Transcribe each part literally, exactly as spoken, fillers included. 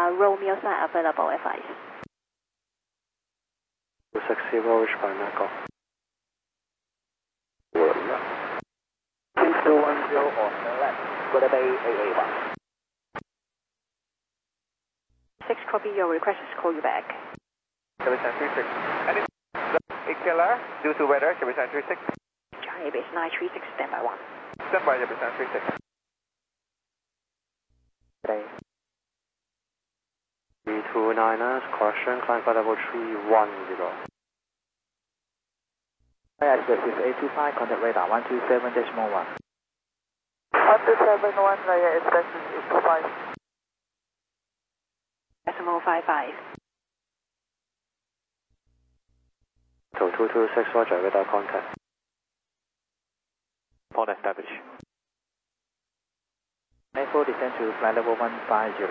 radar, Romeo sign available, advice. two six zero, respond echo. two two one zero on the left, Buddha Bay eight eight one. six copy, your request is call you back. Service three six. And it's X L R, due to weather, service three six. Charlie base nine three six, standby one. Standby, service three six. three two niners, correction, climb for level three one zero. Yes, this is eight two five, contact radar one two seven decimal one. one two seven one, uh, extension eight two five. Decimal five five. So two two six, roger, radar contact. Port established. nine four, descend to flight level one five zero.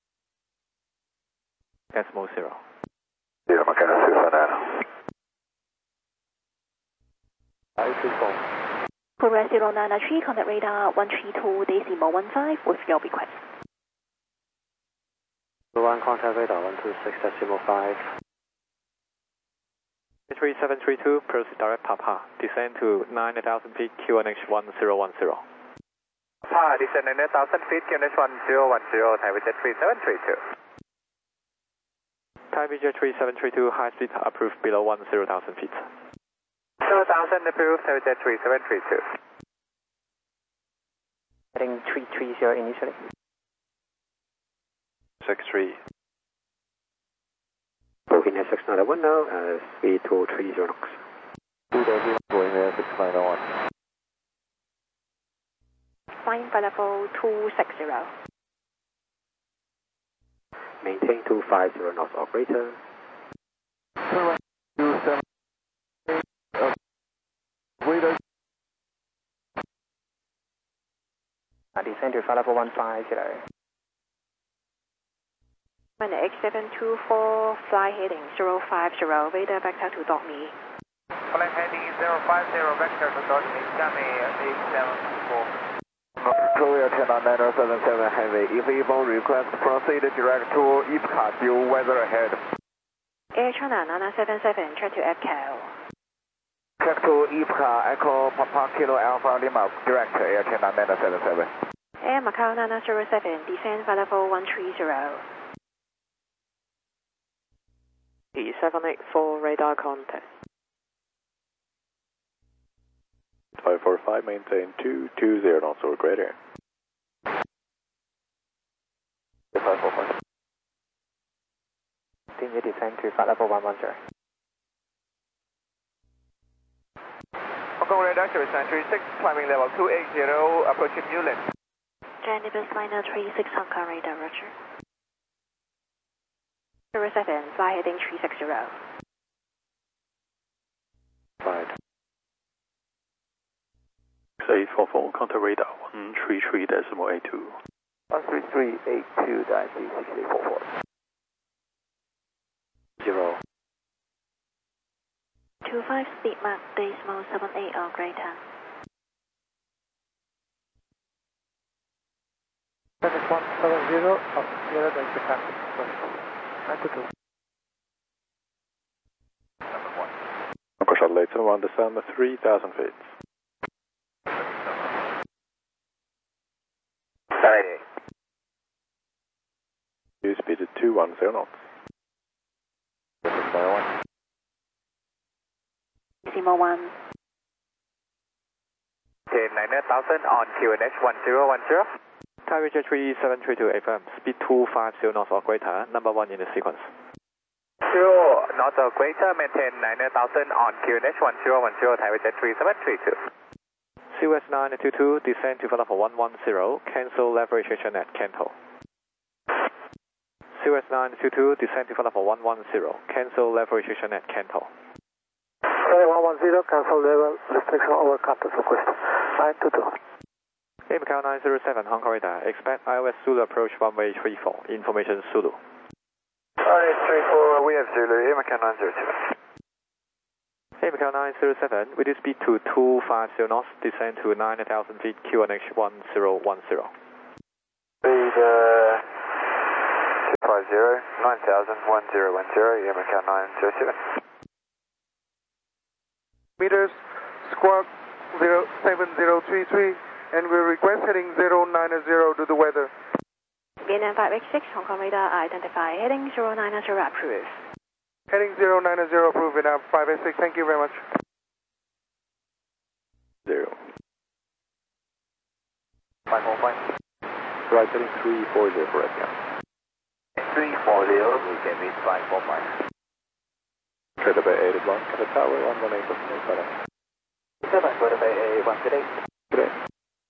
Decimal zero. Zero, Macana Susan Air. five two four. Progress zero nine nine three, contact radar one three two decimal one five with your request. one contact radar one two six decimal five. three seven three two, proceed direct Papa. Descend to nine thousand feet, Q N H one zero one zero. Papa, descend nine thousand feet, Q N H one zero one zero, Thai Jet three seven three two. Thai Jet three seven three two, high speed approved below one zero thousand feet. zero thousand approved, Thai Jet three seven three two. Heading three three zero initially. six three. Booking at six nine one now, uh, three two three zero knots. two Delta going there, six nine one. Flying by level two six zero. Maintain two five zero knots, operator. two seven eight, uh, radar. Descend to flight level one five zero. And X seven two four, fly heading zero five zero, radar vector to dot me. Flight heading zero five zero, vector to dot me, Johnny eight seven four. Korea China nine seven seven Heavy, if able, request proceed direct to IPCA, due weather ahead. Air China nine seven seven, check to Echo. Check to IPCA, Echo Papa Kilo Alpha Lima, direct Air China nine seven seven. Air Macau nine zero seven, descend by level one three zero. E seven eight four, radar contact. five four five, maintain two two zero knots or greater. five four five. Continue descend to flight level one one zero. Hong Kong radar, service nine three six, climbing level two eight zero, approaching Newland. Johnny base liner three six, Hong Kong radar, roger. zero seven, fly heading three six zero. Right. eight four four, contact radar one three three decimal eight two. one three three eight two dash six eight four four. Zero. two five speed mark decimal seven eight or greater. Seven one seven zero, up nearer than the captain. nine two two. Uncle Shot Leighton, one descend three thousand feet. Sorry. View speed at two one zero knots. Decimal one. Okay, nine thousand on Q N H one zero one zero. Thai Jet three seven three two F M, speed two five zero knots or greater, number one in the sequence. Zero knots or greater, maintain nine thousand on Q N H one zero one zero, Thai Jet three seven three two. C U S nine two two, descend to level one one zero, cancel leverage at Canto. C U S nine two two, descend to level one one zero, cancel leverage at Canto. one one zero, cancel level restriction over Canto request. nine two two. A Macau nine zero seven, Hong Kong radar, expect I O S Zulu approach runway three four, information Zulu. Alright, three four, we have Zulu, A Macau nine zero seven. A Macau nine zero seven, with speed to two five zero knots, descend to nine thousand feet, Q N H one zero one zero. Speed, uh, five zero, nine thousand, one zero one zero, Yamaha nine zero seven. Meters, squawk zero seven zero three three, and we request heading zero nine zero due to weather. Vietnam five eight six, Hong Kong radar, identify heading zero nine zero, approve. Heading zero nine zero, approved, Vietnam five eight six, thank you very much. Zero. five four five. Right, heading three four zero for Edgar. three four zero, we can meet five four five. Credit by eight one, Credit Tower one one eight, December. seven, Credit by eight one, good day. Good day.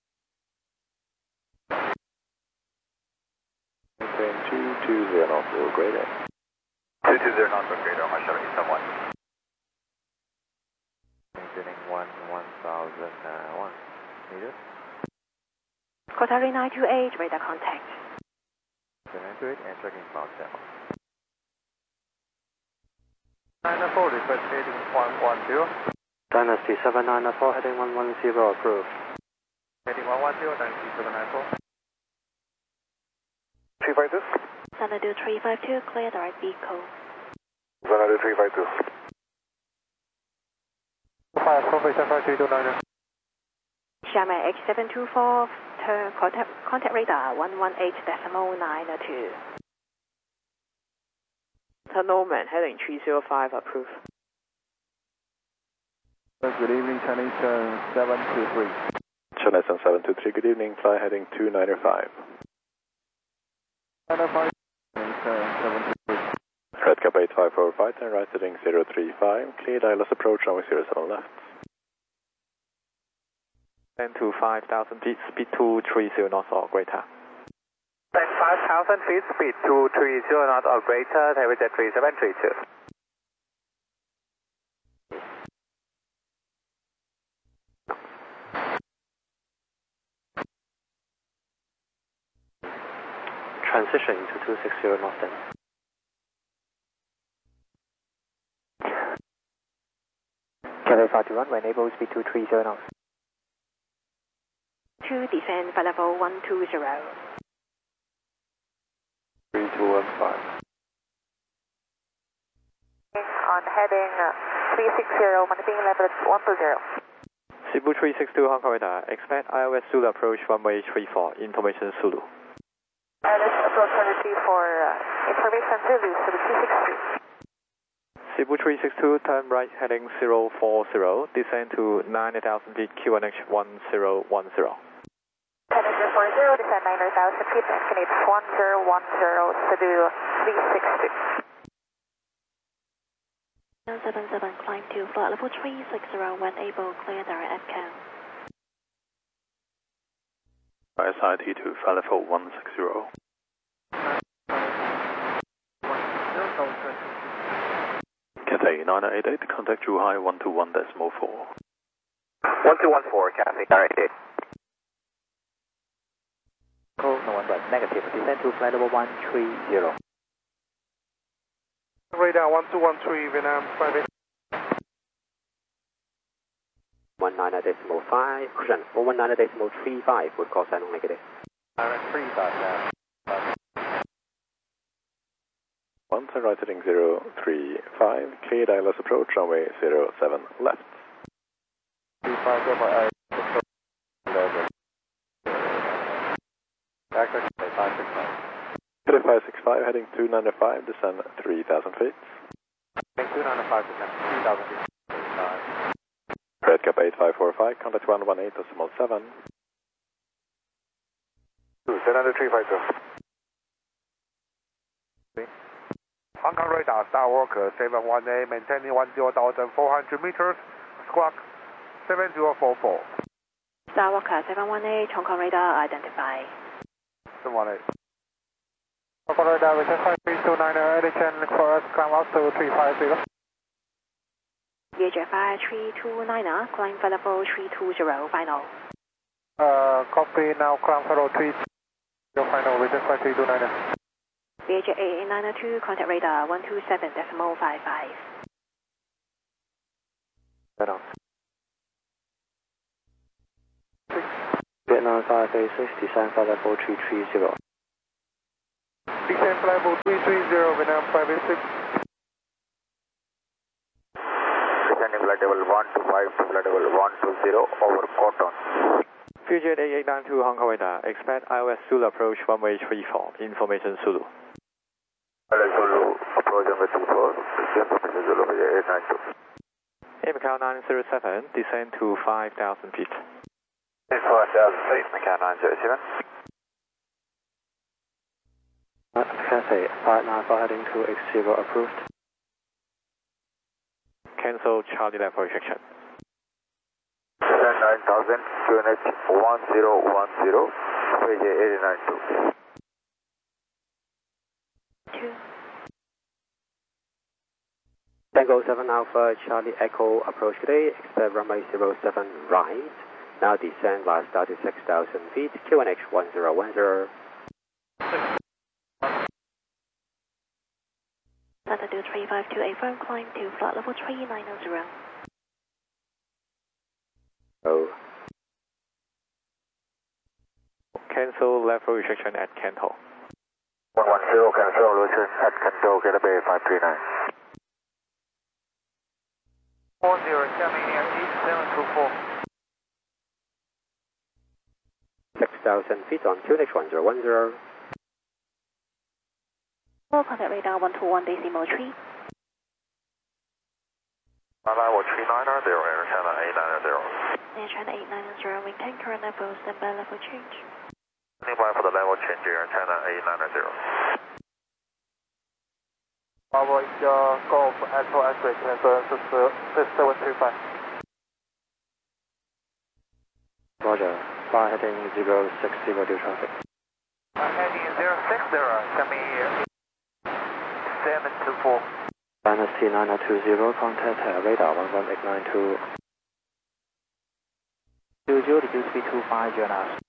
Maintain two two zero knots, so great day. two two zero knots, okay, I'm sure it's someone. Maintaining one one thousand one meters. Qatari nine two eight, radar contact. nine two eight and tracking about seven. nine four, request heading one one zero. Dynasty seven nine four, heading one one zero, approved. Heading one one zero, Dynasty seven nine four. three five two. Xanadu three five two, clear direct vehicle. Xanadu three five two. five four five three two nine. Xiamen H seven two four, turn contact, contact radar one one eight decimal nine two. Norman, heading three zero five, approved. Good evening, Chinese uh, seven two three. Chinese seven two three, good evening, fly heading two nine five. nine five, seven two three. Red Cap eight five four five, and right heading zero three five, clear dial approach, runway zero seven left. ten to five thousand feet, speed two three zero knots or greater. ten five thousand feet, speed two three zero knots or greater, Taipei Jet three seven three two. Transition to two six zero knots then. Cathay five two one, when able, speed two three zero knots. two, descend by level one two zero. three two one five. On heading uh, three six zero, maintaining level one two zero. Cebu three six two, Hong Kong radar, expect I O S Zulu approach runway three four, information Zulu. I O S approach runway three four, uh, information Zulu, Zulu three six two. Cebu three six two, turn right heading zero four zero, descend to nine thousand feet, Q N H one zero one zero. Heading zero four zero, descend nine thousand feet, estimate one zero one zero, Zulu three six two. seven seven, climb to flight level three six zero, when able, clear direct F C A M. I S I T two, flight level one six zero. Cathay nine eight eight, contact Zhuhai one two one decimal four. one two one four, Cathay, nine eight eight. Cool, no one but negative, descend to flight level one three zero. Radar one two one three, Vietnam five eight. one nine decimal five, cushion, one nine decimal three five, would call sign on negative. three dot now. Once and right heading zero three five, clear dial approach, runway zero seven left. three five zero five. Access five six five. Cathay five six five, heading two nine five, descend three thousand feet. two nine five, descend three thousand feet. Red Cap eight five four five, contact one one eight decimal seven. Xanadu three five two. Hong Kong radar, Star Walker seven one eight, maintaining one zero thousand four hundred meters, squawk seven zero four four. Star Walker seven one eight, Hong Kong radar, identify. seven one eight. Hong Kong radar, return five three two nine, edit channel for us, climb out to three five zero. V H F I three two nine, climb flight level three two zero, final. Uh, copy now, climb level three zero, final, return five three two nine. V H F eight eight nine two, contact radar one two seven decimal five five. Right on. Vietnam five eight six, descend flight level three three zero. Descend flight level three three zero, Vietnam five eight six. Descending flight level one two five to flight level one two zero over Cotton. Fujian eight eight nine two Hong Kong radar, expect I O S Zulu approach runway three four, information Zulu. Zulu approach runway three four, information Zulu eight nine two. Air Macau nine zero seven, descend to five thousand feet. five thousand feet, Macau nine zero seven. Cathay five nine four heading to X zero approved. Cancel Charlie level rejection. nine thousand, Q N H one zero one zero, P J eight nine two. Two. Tango seven Alpha Charlie Echo approach today, expect runway zero seven right. Now descend last start to six thousand feet, Q N H one zero one zero. Latitude three five two eight, firm climb to flight level three nine zero. Oh. Cancel level rejection at Canto. one one zero, cancel rejection at Canto, Gateway five three nine. four zero, coming near eight seven two four. six thousand feet on Q N H one zero one zero. Full contact radar one two one decimal three. Level three nine zero, Air China eight nine zero. Air China eight nine zero, maintain current level, standby level change. Standby for the level change, Air China eight nine zero. Bravo, uh, Golf, Echo, X-ray, cancel, six seven three five. Roger, fly heading zero six zero due traffic. I'm heading zero six zero, coming here. seven two four. Dynasty nine nine two zero, contact uh, radar one one eight nine two. Zero zero, reduce speed two five zero now.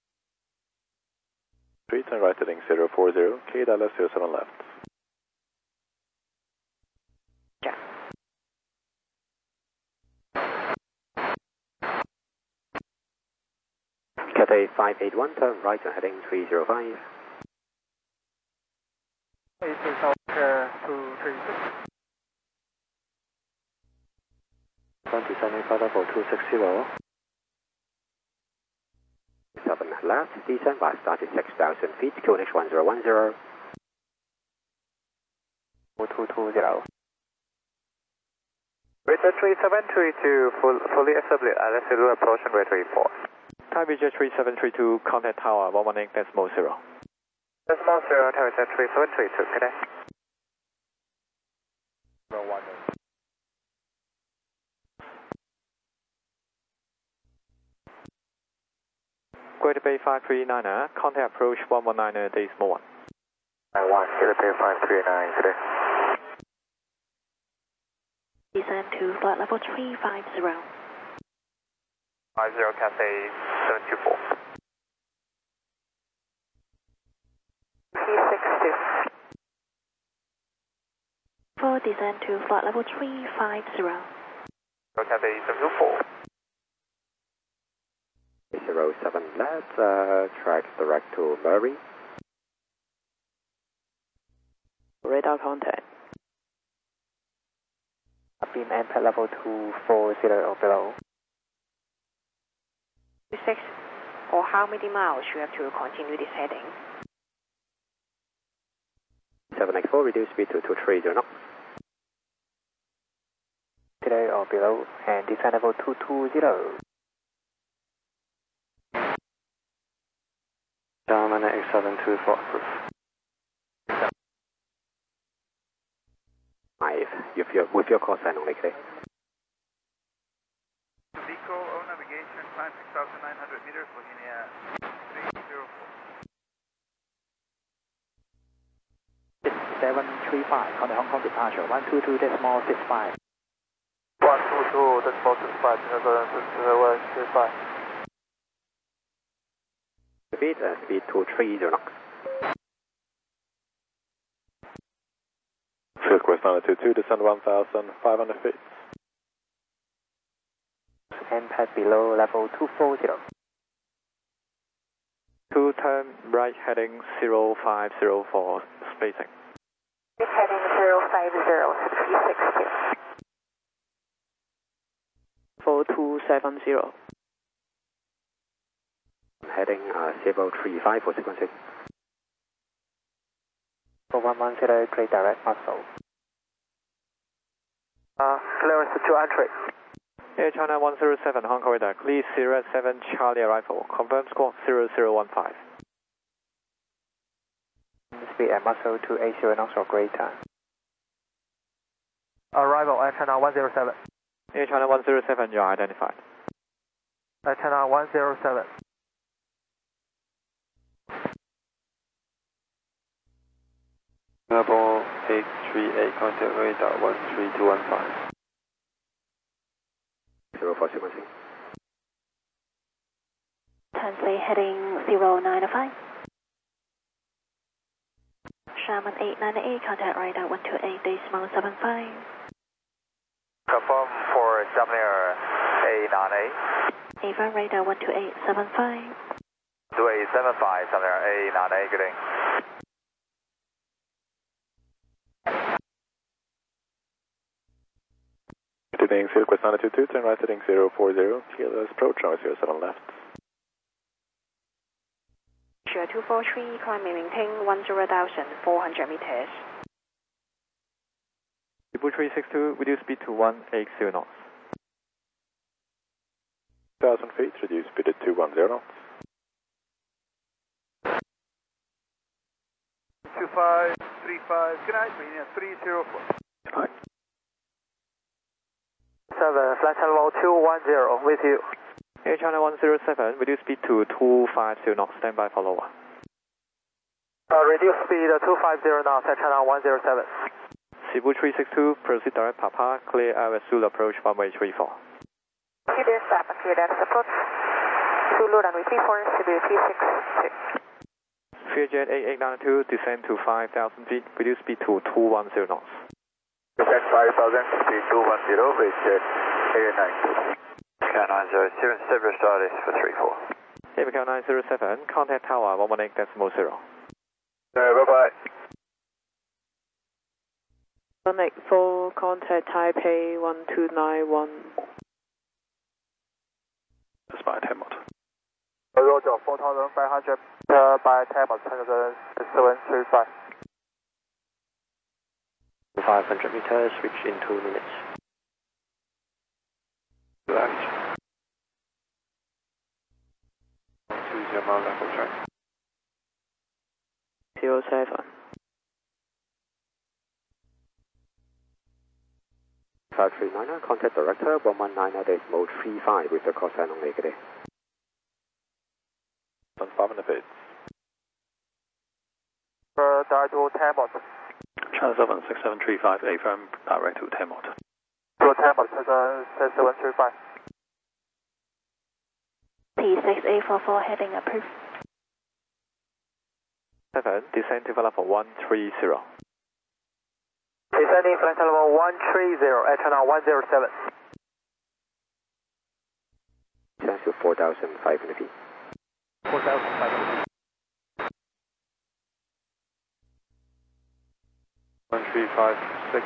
Street and right heading zero four zero, K Dallas zero seven left. Yeah. Cathay five eight one, turn right on heading three zero five. eight six Oscar two three six. Descending flight level two six zero. seven left, descend by start at six thousand feet, Q N H one zero one zero. two two zero. Richard three seven three two, full, fully established, Alice Zulu approach runway three four. Thai Vision three seven three two, contact tower one one eight decimal zero. Decimal zero, Thai Vision three seven three two, good day. Greater Bay five three nine, contact approach one one nine decimal one. nine one, Greater Bay five three nine, good day. Descend to flight level three five zero. five zero, Cathay seven two four. T six two. Full descend to flight level three five zero. Cathay seven two four. zero seven left, uh, track direct to Murray. Radar contact. Beam and pad level two four zero or below. Six, or how many miles you have to continue this heading? seven eight four, reduce speed to two three zero knots. Today or below, and descend level two two zero. German X seven two four approved. Five, with your, with your call sign only, okay? Vico, O navigation, climb six thousand nine hundred meters, Bohemia three zero four. seven three five, contact Hong Kong departure, one two two decimal six five. one two two decimal six five, one three five. Speed, uh, speed two three zero knots. Silkwest nine two two, descend one thousand five hundred feet. And pad below level two four zero. Two turn right heading zero five zero four, spacing. Heading zero five zero, three six two. four two seven zero. Heading uh, zero three five for sequencing. four one one zero, clear direct muscle. Uh, clearance to entry. Air China one zero seven, Hong Kong radar, clear Sierra seven Charlie arrival, confirm squawk zero zero one five. Speed and muscle to eight zero knots or greater. Arrival at China one zero seven. Air China one zero seven, you are identified. At China one zero seven. Singapore eight three eight, contact radar one three two one five. zero four sequencing. Translate heading zero nine five. Sherman eight nine eight, contact radar one two eight decimal seven five. Confirm for Sumner eight nine eight. Affirm radar one two eight seven five. two eight seven five, Sumner eight nine eight, good day. Heading Silquest nine two two, turn right heading zero four zero, T L S approach, runway zero seven left. Sure two four three, climb and maintain one zero thousand four hundred meters. Cebu three six two, reduce speed to one eight zero knots. one thousand feet, reduce speed to two one zero knots. two five three five, good night, Marina three zero four. Good night. seven, flight level two one zero, with you. Air China one zero seven, reduce speed to two five zero knots, stand by for lower. Uh, reduce speed uh, two five zero knots at China one zero seven. Cebu three six two, proceed direct Papa, clear L S Zulu approach runway three four. Clear seven, clear that approach. Zulu runway three four, Cebu three six two. Fearjet eight eight nine two, descend to five thousand feet, reduce speed to two one zero knots. Descend five thousand, speed two one zero, Fearjet eight nine two. Scan nine zero seven, service start is for three four. Avical nine zero seven, contact tower one one eight decimal zero. Uh, bye bye. one eight four, contact Taipei one two nine one. By Temot. Roger, four thousand five hundred uh, by Temot, seven three five. five hundred meters, reach in two minutes. Left. two zero mile level track. zero seven. five three nine, contact director one one nine decimal three five with the call sign on negative. On five hundred feet. Uh, direct to Temot. China seven six seven three five, A firm, direct to Temot. To Temot, seven three five. P six eight four four, heading approved. seven, descend to level one three zero. Descending flight level one three zero at China one zero seven. Descend to four thousand five hundred feet. four thousand five hundred feet. one three five six.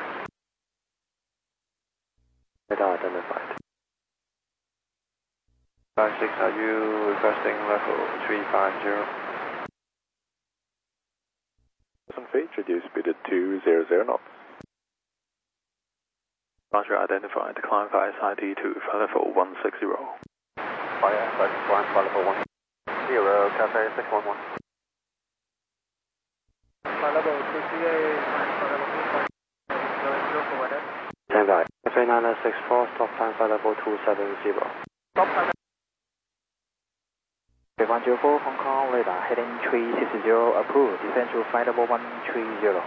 Radar identified. five six, are you requesting level three five zero? one thousand feet, reduce speed to two hundred knots. Roger, identified, climb via S I D to flight level one six zero. Fire, flight climb, flight level one zero, Cafe six one one. Flight level two three eight, flight level two five zero for weather. Stand by. Cafe nine six four, stop time flight level two seven zero. Stop time. one zero four, Hong Kong radar, heading three six zero, approved, descend to flight level one three zero.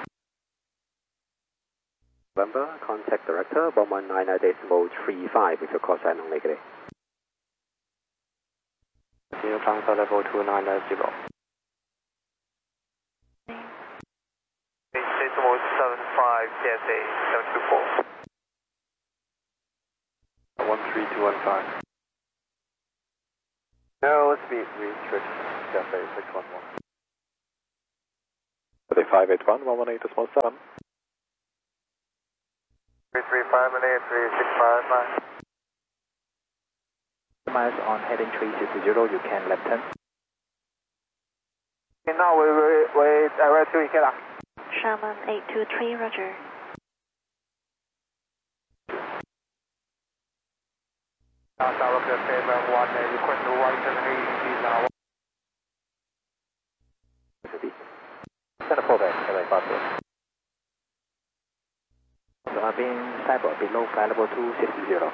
November, contact director one one nine decimal three five with your call sign on negative. Continue climb flight level two nine zero. Decimal seven five, C S A seven two four. one three two one five. No speed restriction. Cathay six one one. Cathay five eight one, one one eight decimal seven. three three five minute, three six five nine. Miles on heading three six zero, you can left turn. Okay, now we we we direct to Ikeda. Sherman eight two three, roger. Now Tower seven one, request to right turn eighty now. Center four back, Cathay five four. You are being cyber below flight level two six zero.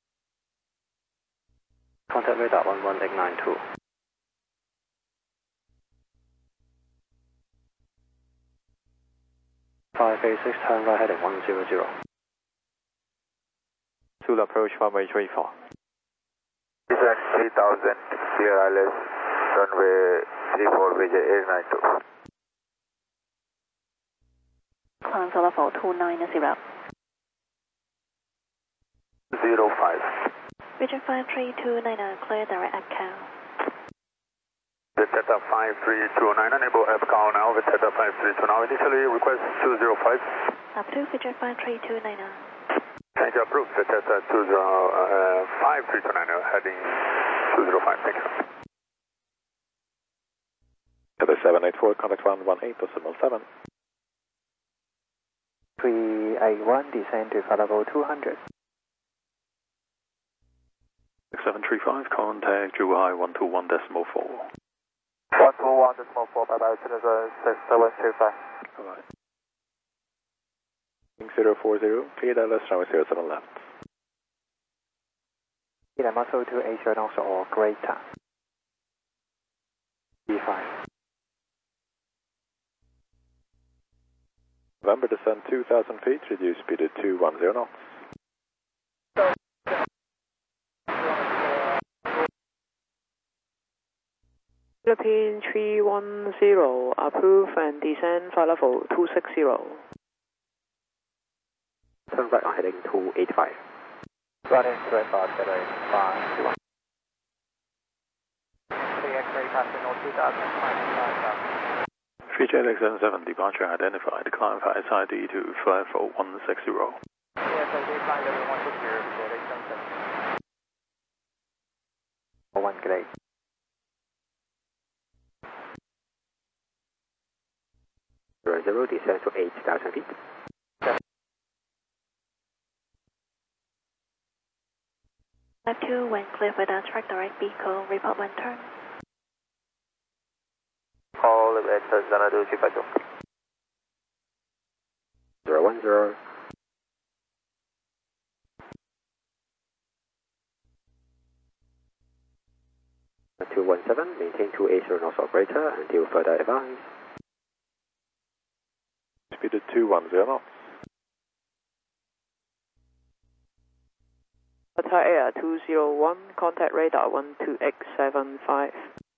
Contact radar one one eight nine two. five eight six, turn right heading one zero zero. Zulu approach runway three four. Descent three thousand, clear I L S, runway three four, V J eight nine two. Climb for level two nine zero. zero five. Region five three two nine, clear direct F C A L. Delta five three two nine, enable F C A L now, Delta five three two now, initially request two zero five. Up to Region five three two nine. Thank you, approved, Delta two zero five three two nine, heading two zero five, thank you. Cathay seven eight four, contact one one eight decimal seven. three eight one, descend to flight level two hundred. six seven three five, contact Zhuhai one two one decimal four. one two one decimal four, bye bye, six seven three five. Alright. zero four zero, clear Dallas, runway zero seven left. Either muscle to eight zero knots or greater. B five. November descent two thousand feet, reduce speed to two one zero knots. Philippine three one zero, approve and descend flight level two six zero. Turn right on heading two eight five. Running three five, Cathay five one. three X-ray passing on two thousand five. Feature X seven seven, departure identified, climb for S I D to flight for one six zero. Yes, I did find everyone to zero, Feature X seven seven. one great. Zero zero, descend to eight thousand feet. five two, when clear for the track direct vehicle, report when turn. Call the vectors, Xanadu three five two. Zero one zero. two one seven, maintain two eight zero knots or greater until further advice. Speed at two one zero knots. Qatar Air two zero one, contact radar one two X seven five.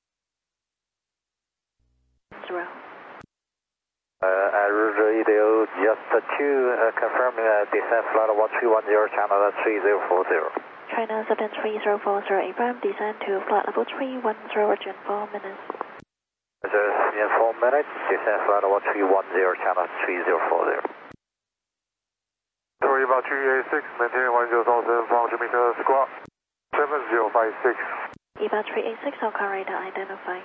Zero. Uh, radio just uh, two, uh, confirming uh, descent flight one three one zero, channel three zero four zero. China seven three zero four zero, Abraham, descend to flight level three one zero, in four minutes. In four minutes, descent flight one three one zero, channel three zero four zero. Sorry about three eight six, maintain one zero thousand four hundred meters, squawk seven zero five six. E V A three eight six, our car radar identified.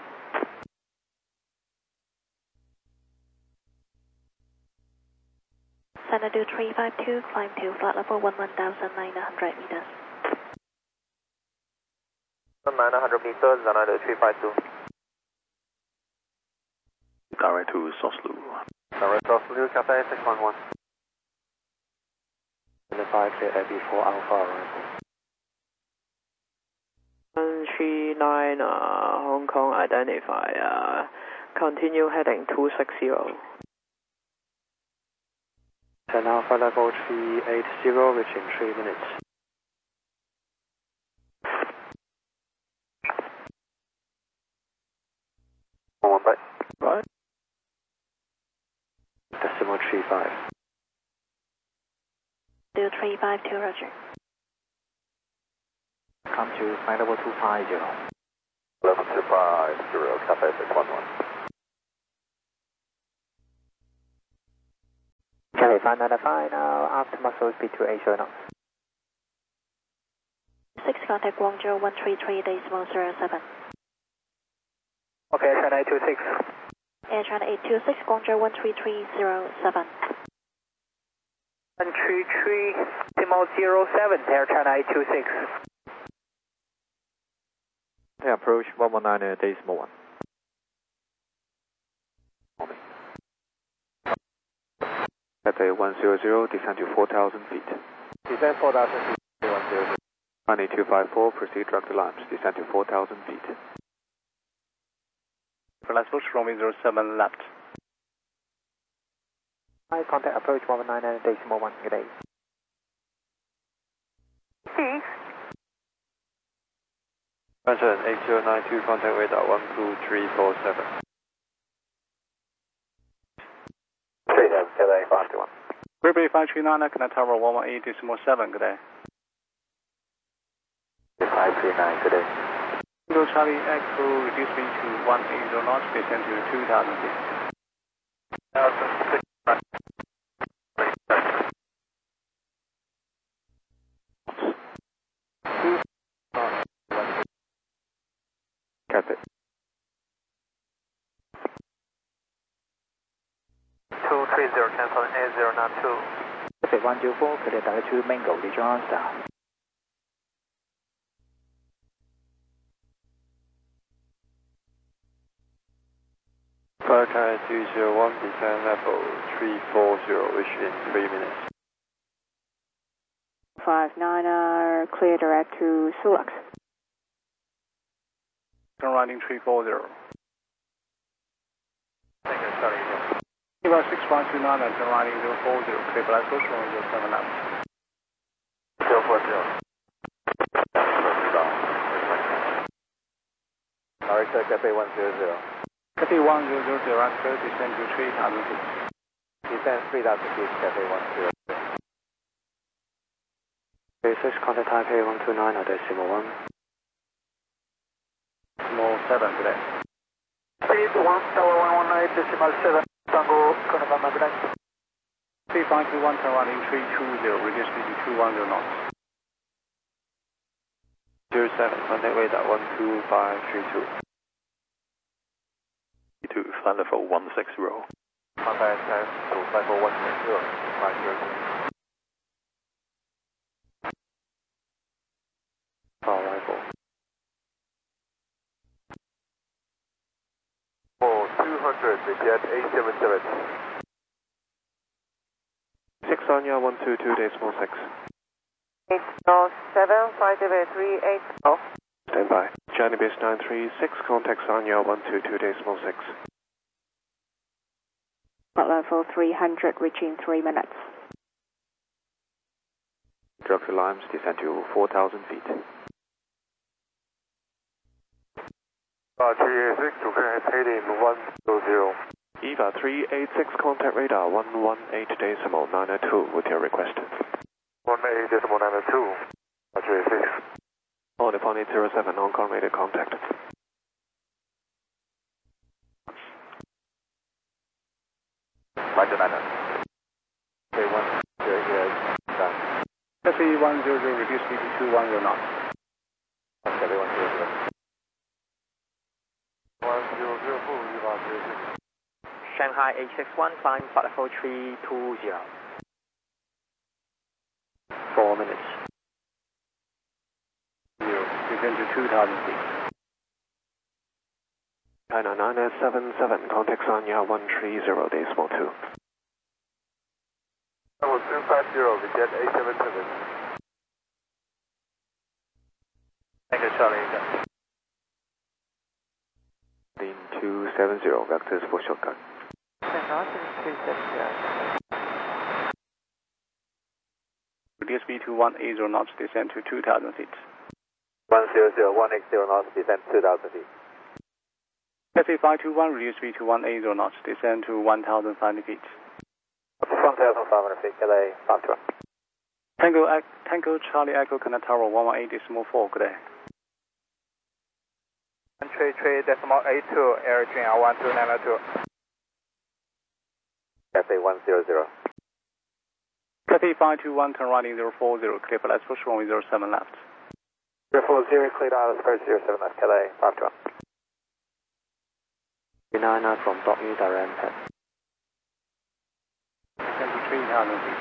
Xanadu three five two, climb to flight level one one thousand nine hundred meters. nine hundred meters, Xanadu three five two. Direct to Soslu. Direct Soslu, Cathay six one one. Identify clear air B four Alpha arrival. one three nine, uh, Hong Kong identify, uh, continue heading two six zero. ten Alpha level three eight zero, reaching three minutes. One back. Right. Decimal three five. Do three five two, roger. Come to flight level two five zero. eleven two five zero, Cafe six one one. Charlie five nine five, now after muscle speed to eight zero knots. six contact Guangzhou one three three decimal zero seven. Okay, China eight two six. Air China eight two six, Guangzhou one three three zero seven. one three three decimal zero seven, Air China eight two six. They approach one one nine decimal one. Cathay one zero zero, descend to four thousand feet. Descend four thousand feet, one zero zero. Runway two five four, proceed direct to launch, descend to four thousand feet. Last approach, runway zero seven left. Hi, contact approach one one nine decimal one, good day. Six. Roger, eight zero nine two, contact radar one two three four seven. three seven, Cathay five two one. Great five three nine, connect tower one one eight decimal seven, good day. five three nine, good day. Kilo Charlie Echo, reduce speed to one eight zero knots, descend to two thousand feet. Cathay. two three zero, cancel eight zero nine two. Cathay one zero four,佢哋大家to Mango, the John Star. Flight time two zero one, descend level three four zero, reach in three minutes. five nine er, clear direct to Sulux. Turn riding three four zero. Thank you, Charlie. About six five two nine, turn riding zero four zero, clear black approach, runway zero seven left. zero four zero. Sorry, sir, Cathay one zero zero. Cathay one zero zero, direct clear, descend to three thousand feet. Descend three thousand feet, Cathay one zero zero. six, contact Taipei one two nine, decimal one. Small seven, good day. Speed one, tower one one eight decimal seven, Tango, confirm my good day. three five two one, turn riding three two zero, reduce speed to two one zero knots. zero seven, contact radar one two five three two. To flight level one six zero. Contact to flight level one six zero, five zero zero. Arrival. For two hundred, the jet eight seven seven. six on your one two two decimal six. eight zero seven, five zero three eight zero. Stand by. China base nine three six, contacts on your one two two decimal six. Flight level three hundred, reaching three minutes. Drop to Limes, descend to four thousand feet. Uh, three eight six, to heading one zero zero. EVA three eight six, contact radar one one eight decimal nine two with your request. one eight decimal nine two. Uh, three eight six. On upon eight zero seven, Hong Kong radar contact. Roger, niner. Okay, one zero zero, done. Cathay one zero zero, reduce speed to two one zero knots. Cathay one zero zero. one zero zero, full one zero zero. Shanghai eight six one, climb flight level three two zero. Four minutes. Zero, descend to two thousand feet. China nine seven seven, contacts on your one three zero decimal two. Level two five zero, the jet eight seven seven. Thank you, Charlie. Lean two seven zero, vectors for shortcut. Reduce speed to one eight zero knots, descend to two thousand feet. one zero zero, one eight zero knots, descend two thousand feet. Cathay five two one, reduce speed to one eight zero knots, descend to one thousand five hundred feet. one thousand five hundred feet, Cathay five two one. Tango, Tango Charlie Echo, connect tower one one eight decimal four, good day. one three three decimal eight two, Air China one two nine two. Cathay one zero zero. Cathay five two one, turn right in zero four zero, clear for let's push runway zero seven left. zero four zero, clear dial, approach zero seven left, Cathay five two one. nine from Dockney direct pad. twenty-three thousand feet.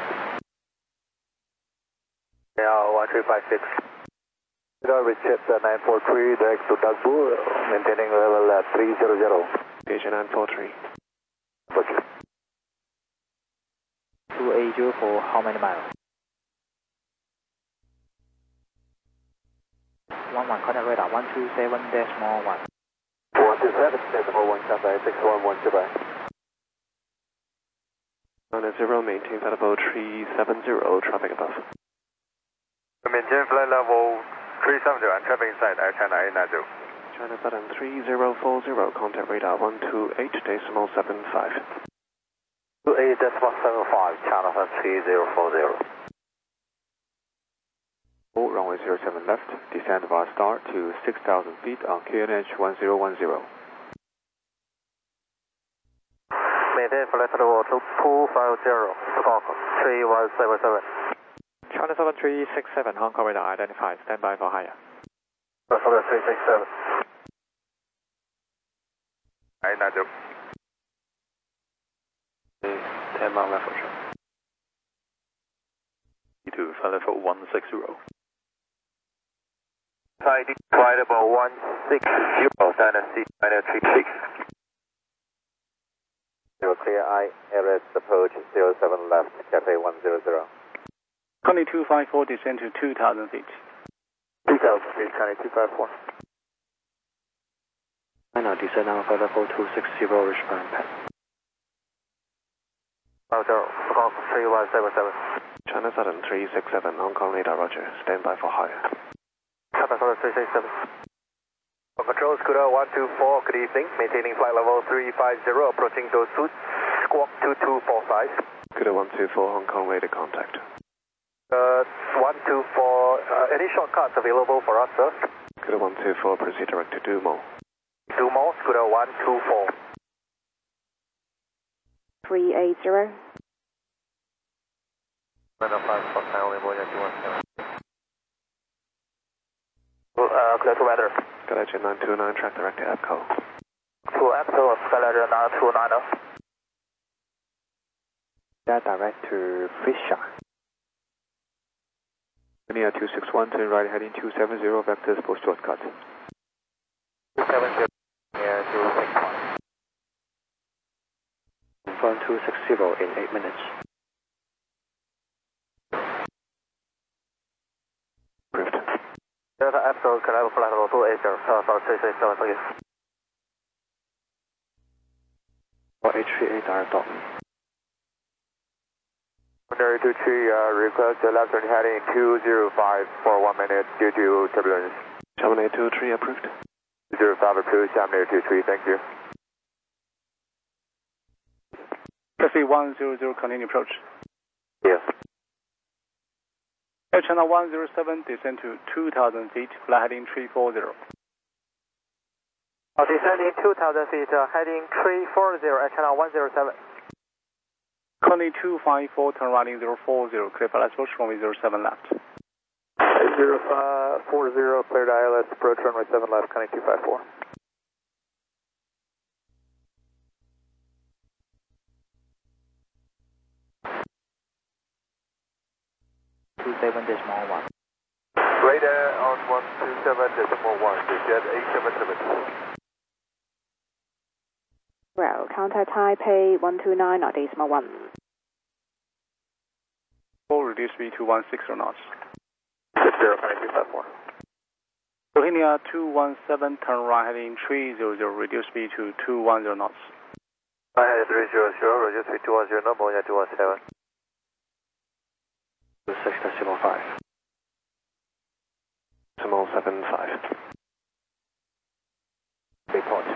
Yeah, one three five six. Richard nine four three, direct to Dagbu, maintaining level at three zero zero. Station nine four three. Roger. two eight zero for how many miles? one one, contact radar one two seven decimal one. one two seven decimal one, Cathay six one one, goodbye. nine zero, maintain flight level three seven zero, traffic above. Maintain flight level three seven zero and traffic inside Air China eight nine zero. China Southern three zero four zero, contact radar one two eight decimal seven five. two eight decimal seven five, China Southern three zero four zero. Runway zero seven left, descend via start to six thousand feet on Q N H one zero one zero. Maintain flight level two five zero, Squawk three one seven seven. China seven three six seven, Hong Kong radar identified, stand by for higher. China three six seven. eight nine zero. ten mile left for sure. two, flight level one six zero. Tiding flight level one six zero, Dynasty nine three six. Zero clear, I, Air approach zero seven left, Cathay one zero zero. Connie two five four, descend to two thousand feet. two thousand feet, Connie two five four. China descend on flight level two six zero, Richmond pad. Roger, Squawk three one seven seven. China Southern three six seven, Hong Kong radar, roger, stand by for higher. China Southern three six seven. Control Scooter one two four, good evening, maintaining flight level three five zero, approaching those suits, Squawk two two four five. Scooter one two four, Hong Kong radar contact. Uh, one two four, uh, any shortcuts available for us, sir? Scooter one two four, proceed direct to Dumo. Dumo, Scooter one two four. three eight zero. Uh, clear to weather. Skylector nine two nine, track direct to EPCO. To EPCO, Skylector nine two nine. That direct to Fisher. Linear two six one, turn right heading two seven zero, vectors post shortcut. two seven zero, near two six one. Confirm two six zero in eight minutes. Approved. Delta EPCO, can I have a flight level two eight zero, uh, sorry, three six seven, please. For H three eight direct dot. Secondary two three, uh, request the left turn heading two zero five for one minute due to turbulence. Chamonix two three approved. zero five approved, Chamonix two three, thank you. Taxi one zero zero, continue approach. Yes. Air China one zero seven, descend to two thousand feet, flight heading three four zero. Uh, descending two thousand feet, uh, heading three four zero, Air China one zero seven. Connie two five four, turn right in zero four zero, clear for let's push runway zero seven left. zero five four zero, cleared I L S, approach runway seven left, Connie two five four. two seven decimal one. Radar on one two seven decimal one, jet eight seven seven. Well, contact Taipei one two nine decimal one. Full reduce speed to one six zero knots. six zero, Connie two five four. Rohingya two one seven, turn right heading three zero zero, reduce speed to two one zero knots. I had three zero zero, reduce speed two one zero, number one two one seven. six decimal five. Decimal seven five. Report.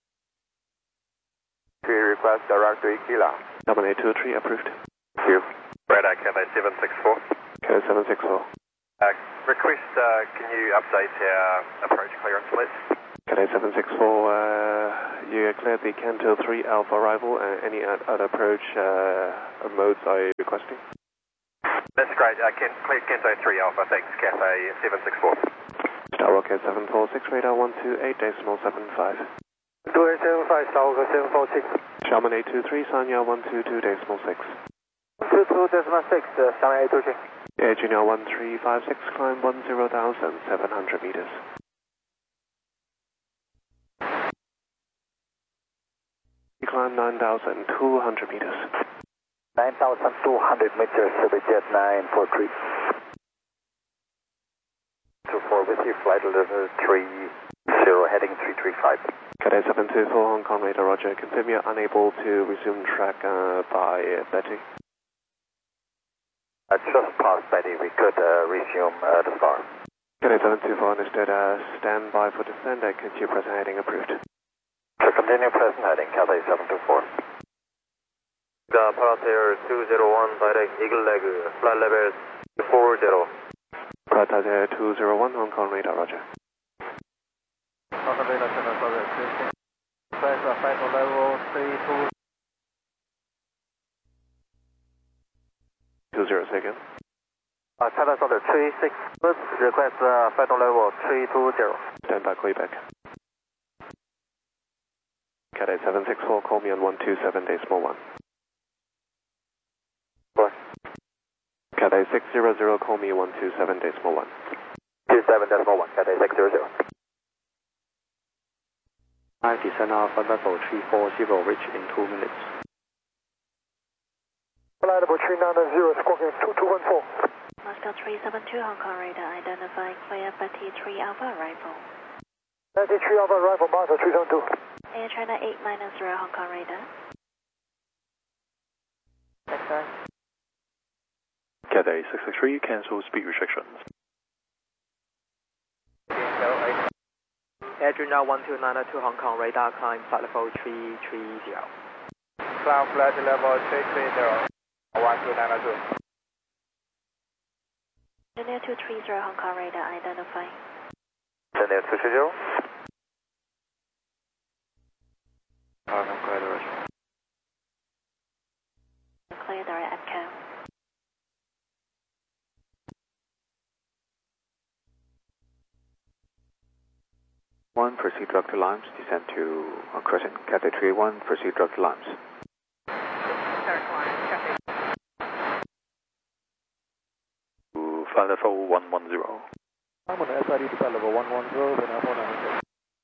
Three request direct to Ikila. Chamonix two three approved. Thank you. Radar Cathay seven six four. Code seven six four. Uh, request, uh, can you update our approach clearance, please? Cathay seven six four, uh, you cleared the Canto three Alpha arrival and any other approach uh, modes are you requesting? That's great. Uh, can, clear Canto three Alpha, thanks. Cathay seven six four. Star Rocket seven four six, radar one two eight decimal seven five. two eight seven five, Star Rocket seven four six. Xiaomi eight two three, Sanya one two two decimal six. one two two decimal six, uh, Xiaomi eight two three. Yeah, Junior one three five six, climb one zero thousand seven hundred meters. Climb nine thousand two hundred meters. nine thousand two hundred meters, Jet nine four three. two four with you, flight level three zero, heading three three five. Cathay seven two four, Hong Kong radar, roger. Confirm you're unable to resume track uh, by uh, Betty. Uh, just past Betty, we could uh, resume uh, the star. Cathay seven two four, understood. Uh, stand by for descent and continue present heading approved. So continue present heading, Cathay seven two four. 자, 파라테일 two zero one, direct Eagle leg, flight level four zero. Pattaya two zero one, Hong Kong radar, roger. Hong Kong radar, center sorry, press uh, final level three two. two zero second. Uh, China Southern three six, request uh, final level three two zero. Stand by, Quebec. Cathay seven six four, call me on one two seven decimal one. What? Cathay six zero zero, call me one two seven decimal one. two seven decimal one, Cathay six zero zero. I descend Alpha level three four zero, reach in two minutes. Flight level three nine zero, squawking two two one four. Moscow three seven two, Hong Kong radar, identify clear Betty three Alpha arrival. Betty three Alpha arrival, Moscow three seven two. Air China eight nine zero, Hong Kong radar. Okay. Cathay six six three, cancel speed restrictions. Air Junior one two nine two, Hong Kong radar, climb flight level three three zero. Climb flight level three three zero, one two nine two. Junior two three zero, Hong Kong radar, identify. Junior two three zero. Hong Kong radar, roger. Clear direct M C O. one, proceed direct to Limes, descend to uh, Crescent, Cathay three one, proceed direct to Limes. To flight level one one zero. I'm on the S I D to flight level one one zero, then I hold on.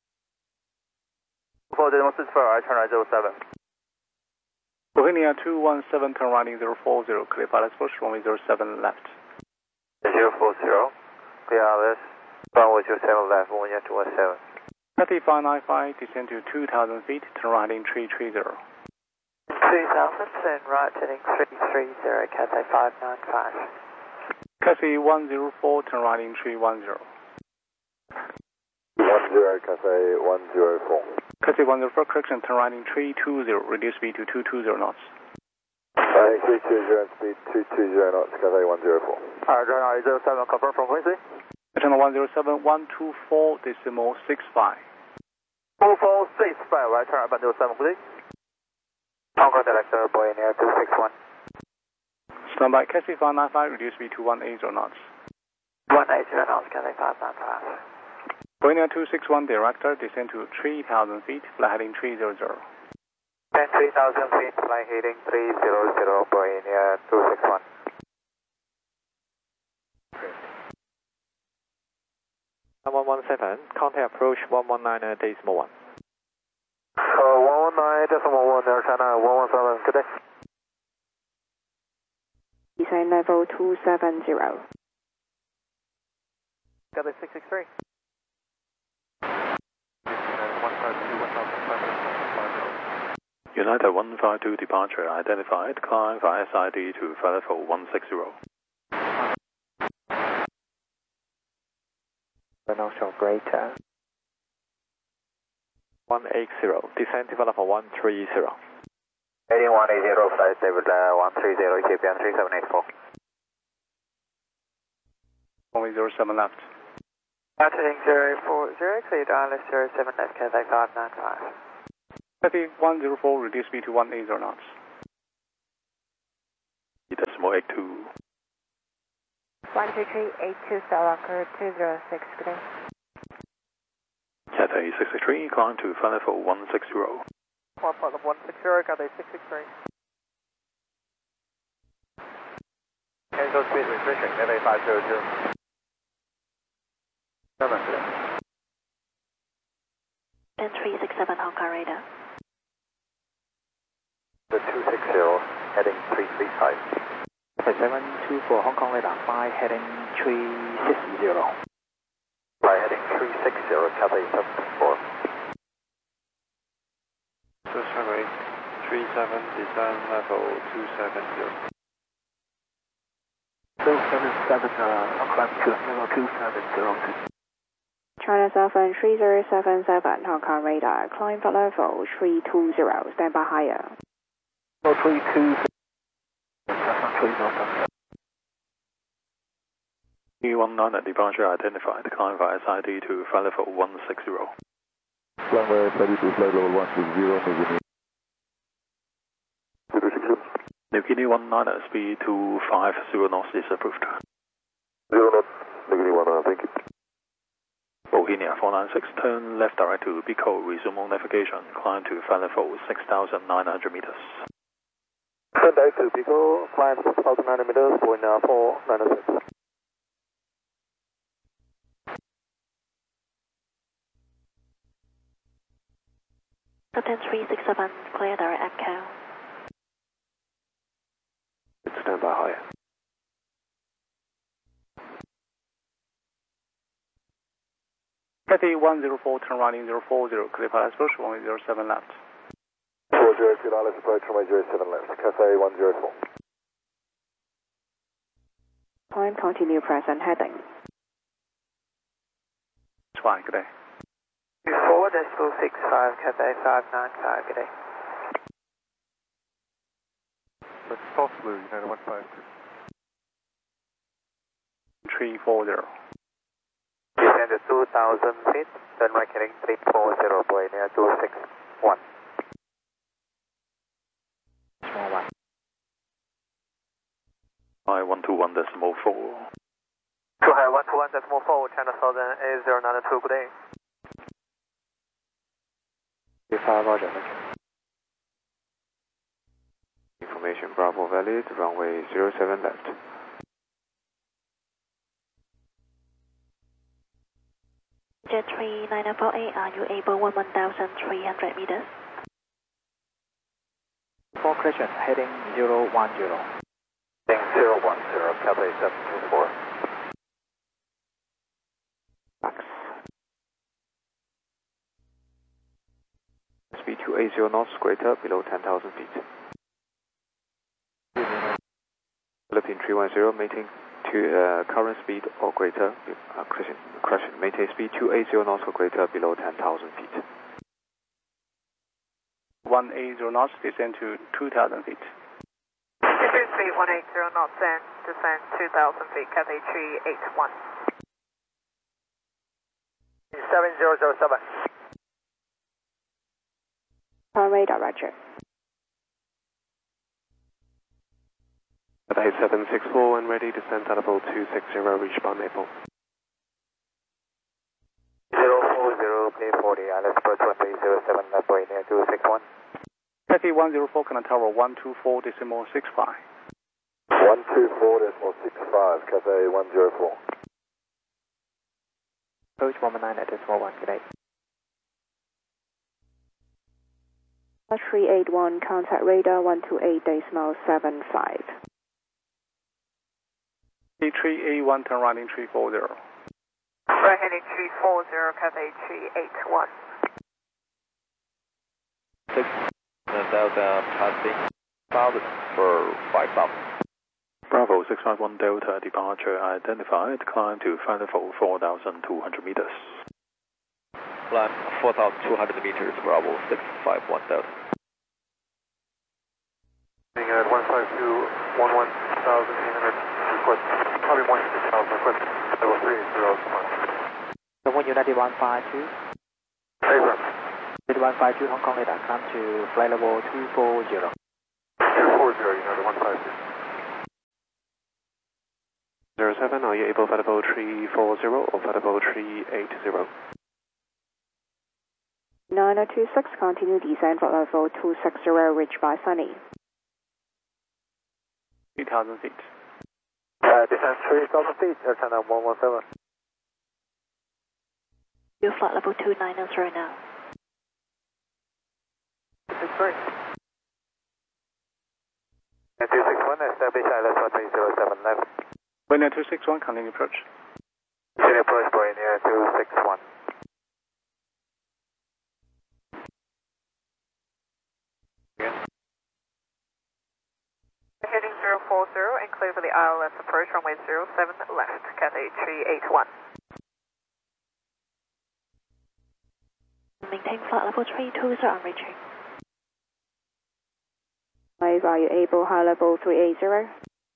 four zero six four, I turn right zero seven. Bohemia two one seven, turn right zero four zero, clear pilot approach, runway zero seven left. zero four zero, clear Alice, runway zero seven left, Bohemia two one seven. Cathay five nine five, descend to two thousand feet, turn right in three three zero. two thousand, turn right heading three three zero, Cathay five nine five. Cathay one zero four, turn right in three one zero. one zero, Cathay one zero four. Cathay one zero four, correction, turn right in three two zero, reduce speed to two two zero knots. Heading three two zero, speed two two zero knots, Cathay one zero four. Alright, runway zero seven, confirm frequency. Channel one zero seven, one two four decimal six five. two four six five, right turn up zero seven, please. Hong Kong Director, Boeing Air two six one. Stand by, Cathay five nine five, reduce speed to one eighty knots. one eighty knots, Cathay five nine five. Boeing Air two six one, director, descend to three thousand feet, flight heading three zero zero. ten three thousand feet, flight heading three zero zero, Boeing Air two six one. one one seven, contact approach one one nine decimal one. Uh, one one nine decimal one, Air China one one seven, good day. Descend level two seven zero. Cathay six six three. United one five two departure identified, climb via S I D to flight level one six zero. North Greater. one eight zero, descend to level one three zero. Heading one eight zero, flight David uh, one three zero, Ethiopian three seven eight four. Runway zero seven left. Delta heading zero four zero, clear dialer zero seven left, Cathay five nine five. Cathay one zero four, reduce speed to one eight zero knots. Decimal eight two. one two three eight two, Starlocker two zero six, good day. Cathay six six three, climb to flight level one six zero. One flight level one six zero, Cathay six six three. Cancel speed restriction, Cathay five zero zero. Seven. ten three six seven, Hong Kong radar. The two six zero, heading three three five. seven two four, Hong Kong radar five, heading three six zero. Fly heading three six zero, Cathay seven four. So runway three seven, descend level two seven zero. two seven seven, uh, climb to level two seven zero. China Southern three zero seven seven, Hong Kong radar, climb for level three two zero, stand by higher. Level three two zero. E one nine departure identified, climb via S I D to flight level one six zero. Climb via S I D to flight level one six zero, New Guinea one nine, speed two five zero knots is approved. Zero knots, New Guinea one nine, thank you. Bohemia four nine six, turn left direct to Pico, resume on navigation, climb to flight level six thousand nine hundred meters. Turn direct to Pico, climb six thousand nine hundred meters, going now four nine six. ten three six seven, clear direct Echo. Stand by higher. Cathay one zero four, turn right in zero four zero, clear pilot approach, runway zero seven left. four zero two, let's approach runway zero seven left, Cathay one zero four. Climb continue present heading. It's fine, good day. four decimal six five, Cathay five nine five, good day. But soft blue, United one five. three four zero. Descend to two thousand feet, then right heading three four zero, boy near two six one. Small one. I one two one decimal four. Two high one two one decimal four, China Southern A zero nine two, good day. five, Roger. Information Bravo valid, runway zero seven left. Jet three nine four eight, are you able one one thousand three hundred meters? For correction, heading zero one zero. Heading zero one zero, Cathay seven two four. Speed two eighty knots, greater, below ten thousand feet. Philippine three one zero, maintain to uh, current speed or greater, uh, crashing, crashing, maintain speed two eighty knots or greater, below ten thousand feet. one eighty knots, descend to two thousand feet. Descend speed one eighty knots and descend two thousand feet, Cathay three eight one. seven zero zero seven. Climb radar, roger. Cathay seven six four and ready, descend to level two six zero, reach Bar Maple. zero four zero, K forty, Alice approach runway zero seven, left way near two six one. Cathay one zero four, Canada Tower one two four decimal six five. one two four decimal six five, Cathay one zero four. Approach one nine at decimal one, good day. three eight one, contact radar one two eight decimal seven five. three eight one, turn right in three four zero. Right heading three four zero, Cathay three eight one. six, Delta passing cloud for five thousand. Bravo six five one Delta departure identified, climb to flight level four thousand two hundred meters. Climb four thousand two hundred meters, Bravo six five one Delta. Being at one five two, one one thousand eight hundred, request, probably one six thousand, request, level three eight zero, The one United one five two. Abrams. United one five two, Hong Kong radar, climb to flight level two four zero. two four zero, United one five two. zero seven, are you able flight level three four zero or flight level three eight zero? nine oh two six, continue descent flight level two six zero, reached by Sunny. three thousand feet. Uh, descent three thousand feet, Air China one one seven. You flight level two nine zero now. six three. two six one, establish I L S one three zero seven left. Wind two six one, continue approach. Continue approach, Boeing two six one. Heading zero four zero and clear for the I L S approach, runway zero seven left, Cathay three eight one. Maintain flight level three two zero, I'm reaching. Five, are you able high level three eight zero?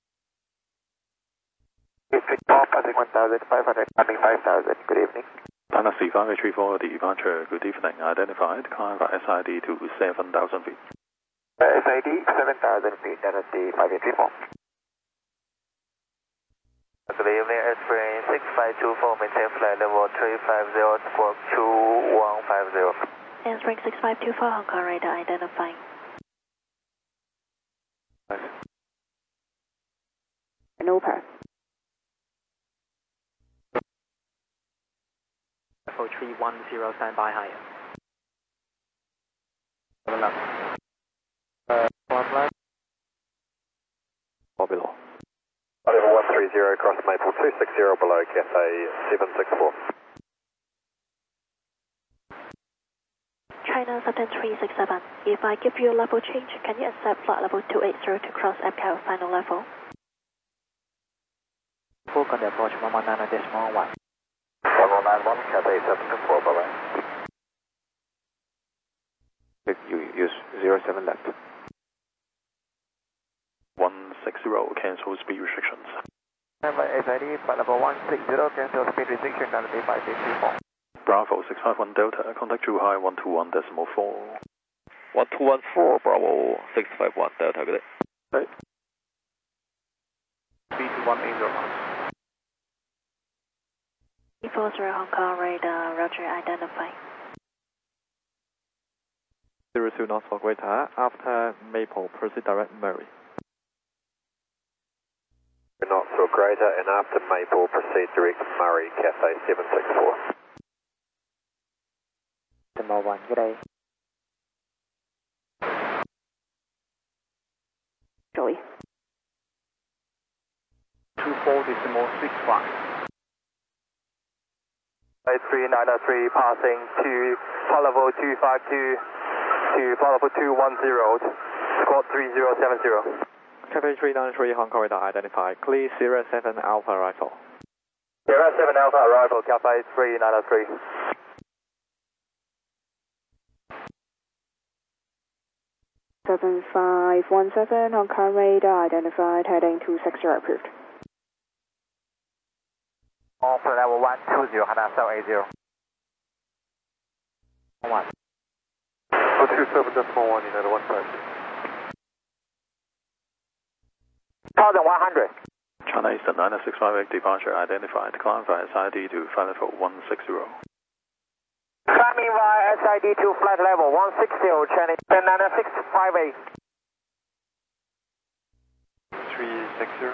Passing one thousand five hundred, coming five thousand, good evening. Dynasty five eight three four, departure, good evening, identified, climb by S I D to seven thousand feet. Uh, S I D seven thousand feet, Dynasty five eight three four. Good evening, Airplane six five two four, maintain flight level three five zero, squawk two one five zero. Answering six five two four, Hong Kong radar, identifying. No pass. Level three one zero, stand by higher. Uh, one left. Or below. Level one three zero, cross Maple two six zero below, Cathay seven six four. China Southern three six seven. If I give you a level change, can you accept flight level two eight zero to cross M C A O final level? Full on the approach one one nine decimal one. one one nine one, Cathay seven six four below. You use zero seven left. one six zero, cancel speed restrictions. Number S I D, flight level one six zero, cancel speed restriction, Dynasty five eight three four. Bravo six five one Delta, contact Zhu High one two one decimal four. one two one four, Bravo six five one Delta, good day. Right. three two one eight zero. three four zero, Hong Kong radar, roger, identifying. zero two knots for Greater, after Maple, proceed direct Murray. Not so Greater, and after Maple, proceed direct Murray, Cathay seven six four. Decimal one, good day. Joey. two four decimal six five. three nine three, passing to flight level two five two to flight level two one zero, squawk three zero seven zero. Cathay three nine three, Hong Kong radar, identified. Clear Sierra seven Alpha Rifle. Sierra seven Alpha arrival, Cathay three nine three. seven five one seven, Hong Kong radar, identified, heading two six zero, approved. On flight level one two zero, Hana seven eight zero. one. two two seven decimal one, United one five. one thousand one hundred. China Eastern nine six five eight, departure identified, climb via S I D to flight level one six zero. Climbing via S I D to flight level one six zero, China Eastern nine six five eight. three six zero.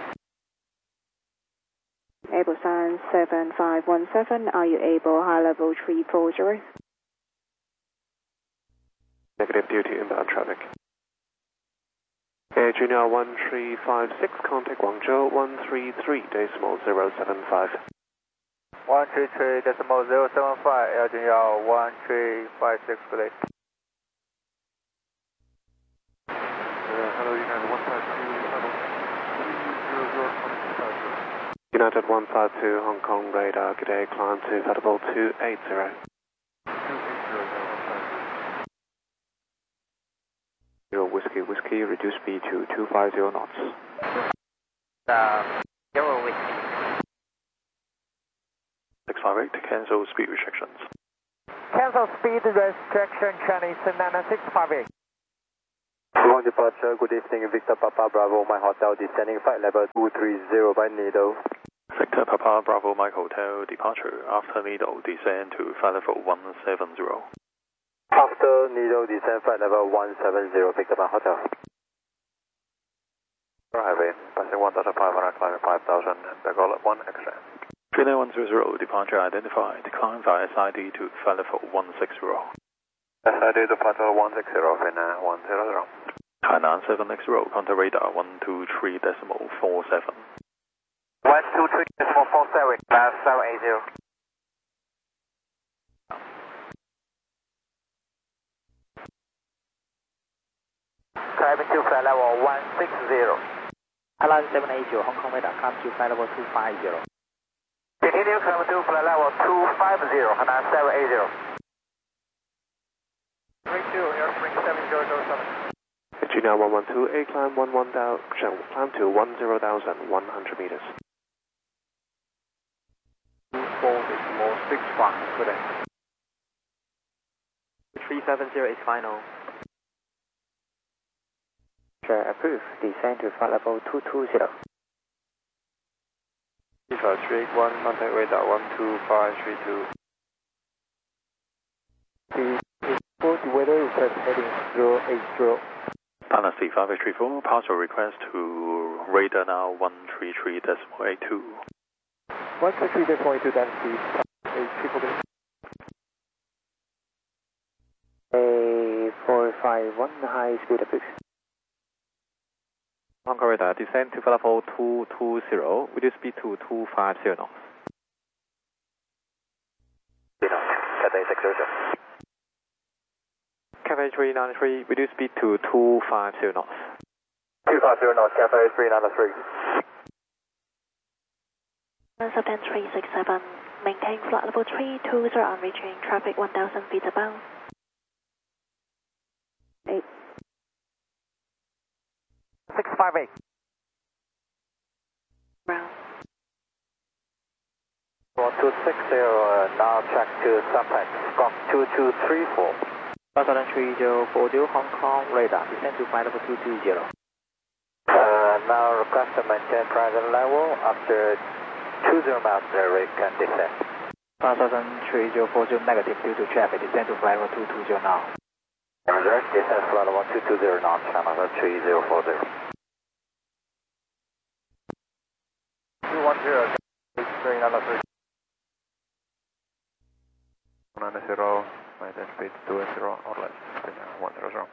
Able sign seven five one seven, are you able high level three four zero? Negative due to inbound traffic. Air Junior one three five six, contact Guangzhou one three three decimal zero seven five. one three three decimal zero seven five, Air Junior one three five six, good day. Uh, hello, United one five two, level three zero zero. United one five two, Hong Kong radar, good day, climb to flight level two eight zero. Zero Whiskey Whiskey, reduce speed to two five zero knots. Uh, Zero Whiskey. six five eight. right to cancel speed restrictions. Cancel speed restriction, Chinese nine six five eight. Long departure, good evening, Victor Papa Bravo, my hotel descending flight level two three zero by Nido. Victor Papa Bravo, Mike Hotel, departure after Nido, descend to flight level one seven zero. After Nido, descend flight level one seven zero, Victor Papa Hotel. Highway, passing one thousand five hundred, climbing five thousand, Begol at one extra. three nine one zero zero, departure identified, decline via S I D to flight level one six zero. S I D to flight level one six zero, Finna one zero zero. Hainan seven X zero, contact radar one two three decimal four seven. one two three decimal four seven, uh, seven eight zero. Climbing to flight level one six zero. Hainan seven eight zero, Hong Kong radar, climb to flight level two five zero. Continue climbing to flight level two five zero, Hainan seven eight zero. three two, airspring seven zero zero seven. Junior one one two, A climb one one thousand, climb to one zero thousand one hundred meters. two four decimal six five, good day. three seven zero is final. Sure, approved. Descend to flight level two two zero. Alpha three eight one, contact radar one two five three two. The weather is at heading zero eight zero. Dynasty five eight three four, partial request to radar now one three three decimal eight two. one three three decimal eight two, Dynasty eight three four. A four five one, high speed approved. Hong Kong radar, descend to flight level two two zero, reduce speed to two five zero knots. Cathay six zero zero. Cathay three nine three, reduce speed to two five zero knots. two five zero knots, Cathay three nine three. Southern three six seven, maintain flight level three two zero and reaching traffic one thousand feet above. eight. six five eight. Ground. one two six zero, now track to Supex, Squawk two two three four. Southern three zero four zero, Hong Kong radar, descend to flight level two two zero. Uh, now request to maintain present level after two zero miles the rate can descend. Southern three zero four zero negative due to traffic, descend to flight level two two zero now. Roger, descend flight level two two zero knots, China three zero four zero. two one zero, three nine three. one nine zero, maintain speed two zero, outlet, one zero zero.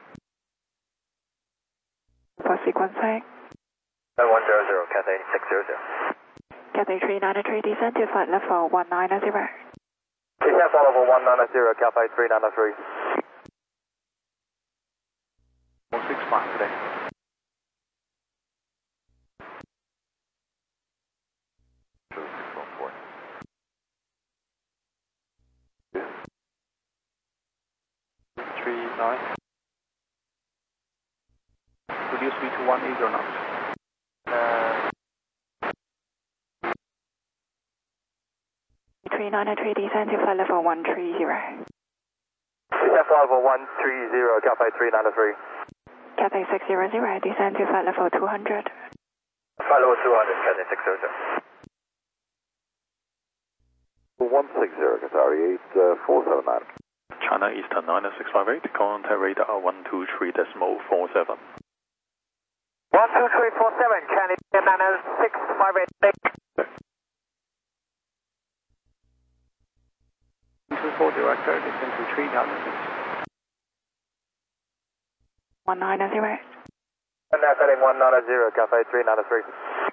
For sequencing. one zero zero, Cathay six zero zero. Cathay three nine three, descend to flight level one nine zero. Descend flight level one nine zero, Cathay three nine three. one six five today. three nine. Reduce speed to one eight zero knots. Uh, three nine three, descend to flight level one three zero. Descend flight level one three zero, Cathay three nine three. Cathay six zero zero, descend to flight level two hundred. Flight level two hundred, Cathay six zero zero. one six zero, Qatari eight four seven nine. China Eastern nine six five eight, contact radar one two three decimal four seven. one two three four seven, Chinese nine six five eight. two four director, descend to three thousand feet. one nine zero. And now setting one nine zero, Cathay three nine three.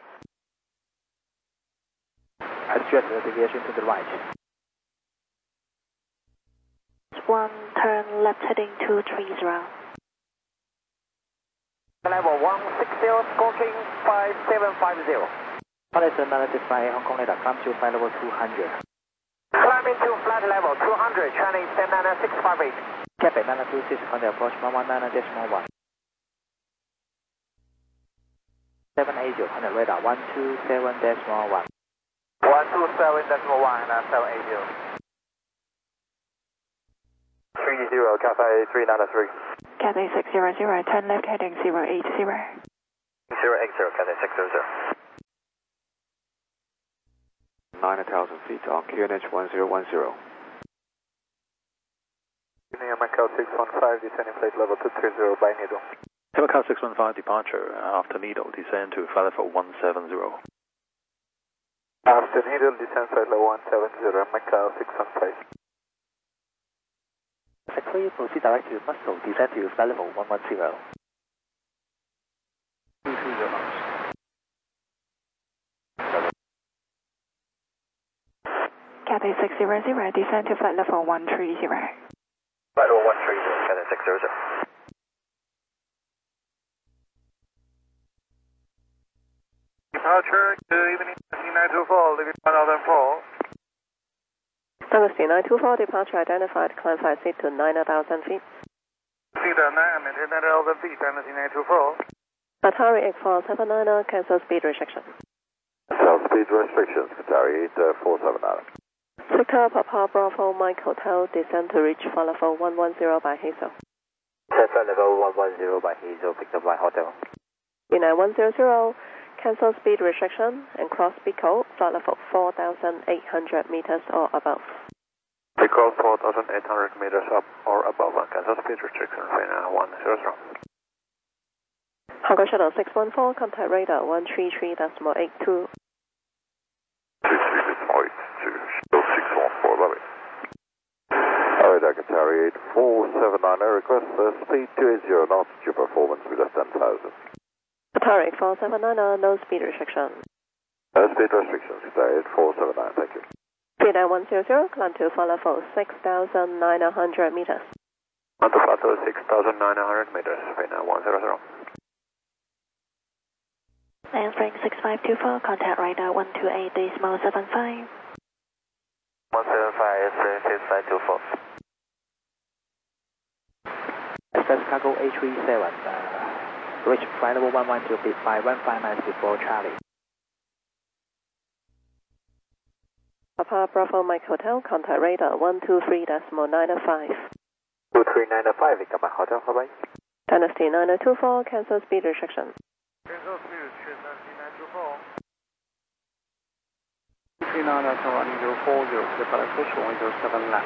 Adjust the deviation to the right. One turn left heading two three zero. Level one six zero, squawking five seven five zero. Horizon analysis by Hong Kong radar, climb to flight level two hundred. Climbing to flight level two hundred, Chinese nine six five eight. Cathay nine two six, contact approach one one nine decimal one. seven eight zero, contact radar one two seven decimal one. one two seven decimal one, uh, seven eight zero. three zero, Cathay three nine three. Cathay six zero zero, turn left heading zero eight zero. zero eight zero, Cathay six zero zero. nine thousand feet on Q N H one zero one zero. Macau six one five, descending plate level two three zero by Needle. Macau six one five departure, after Needle, descend to flight level one seven zero. After Needle, descend flight level one seven zero, Macau six one five. Clear, proceed direct to Muscle, descend to flight level one one zero. two two zero. Cathay six zero zero, descend to flight level one three zero. Flight level one three zero, Cathay six zero zero. Departure, good evening, nine two four, leaving one thousand four. Dynasty nine two four, departure identified, climb five seat to nine thousand feet. Cedar nine, maintain nine thousand feet, Dynasty nine two four. Atari eight four seven nine, cancel speed restriction. Cancel speed restrictions, Qatari eight four seven nine. Victor Papa Bravo Mike Hotel, descend to reach flight level one one zero by Hazel. Flight level one one zero by Hazel, picked up by Hotel. B nine one zero zero, cancel speed restriction and cross speed code, flight level four thousand eight hundred meters or above. Because four thousand eight hundred meters up or above, and cancel speed restriction, final one zero zero. Hong Kong Shuttle six one four, contact radar one three three decimal eight two. three three decimal eight two, Shuttle six one four, love it. Alright, Qatari eight four seven nine, request uh, speed two eighty knots, due performance with less than one thousand. Atari eight four seven nine, no speed restriction. No speed restrictions, Qatari eight four seven nine, thank you. B nine one zero zero, climb to flight level six thousand nine hundred meters. On to flight level six thousand nine hundred meters, final one zero zero. Landspring six five two four, contact radar one two eight decimal seven five. one seven five, six five two four. Express cargo A three seven, uh, reach flight level one one zero feet by one five miles before Charlie. Papa Bravo Mike Hotel, contact radar one two three decimal nine five. two three nine five, Victor Mike Hotel, bye bye. Dynasty nine two four, cancel speed restriction. Cancel speed restriction, Dynasty nine two four. three nine running zero four zero, departure approach one zero seven left.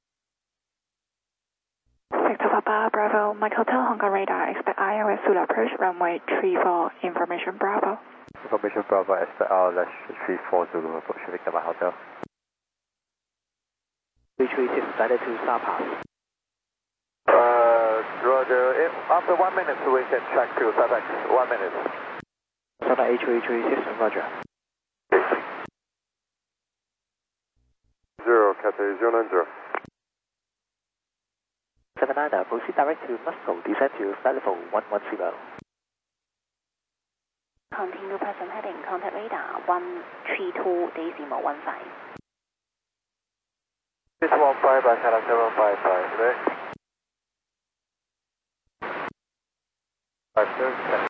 Victor Papa Bravo Mike Hotel, Hong Kong radar, expect I O S Zulu approach, runway three four, information Bravo. Information Bravo, expect R L S three four Zulu approach, Victor Mike Hotel. three three six, guided to Star Pass. Uh, Roger, if after one minute we can check to FedEx, one minute. Star A three three six, Roger. Zero, Cathay zero nine zero. seven nine, proceed direct to Muscle, descend to flight level one one zero. Continue present heading, contact radar one three two decimal one five. six one five by Channel seven five five, right? five six.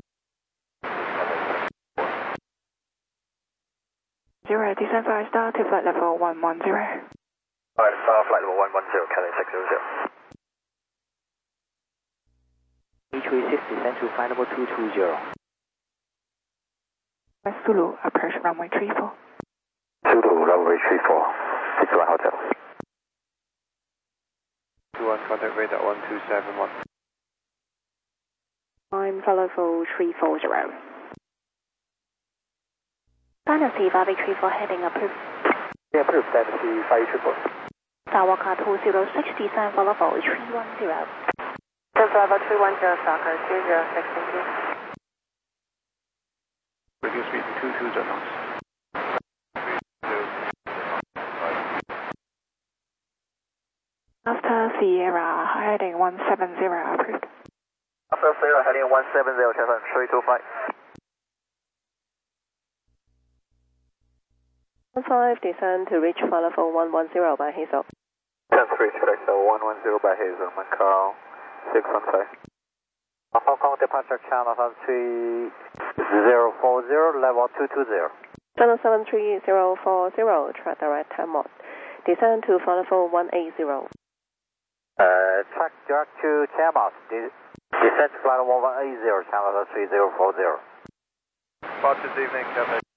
Zero, descend five star to flight level one one zero. Alright, star flight level one one zero, Cathay six zero zero. A three six, descend to flight level two two zero. Zulu, approach runway three four. Zulu, runway three four, Victor Mike Hotel. two one, contact radar one two seven one. I'm flight level three four zero. Dynasty five eight three four, heading approved. Yeah, approved, Dynasty five eight three four. Sawaka two zero six, descend for level three one zero. Bravo three one zero, Sawaka two zero six, thank you. Reduce speed to two two zero knots. After Sierra, heading one seven zero, approved. After Sierra, heading one seven zero, Channel three two five. one five, descend to reach flight level one one zero by Hazel. ten three, select one one zero by Hazel, Macau six one five. Hong Kong departure channel three zero four zero, level two two zero. Channel seven three zero four zero, track direct time mode. Descend to flight level one eighty. Uh, track direct to Tiamat. Descend to flight level one eighty, channel three zero four zero. Departure this evening,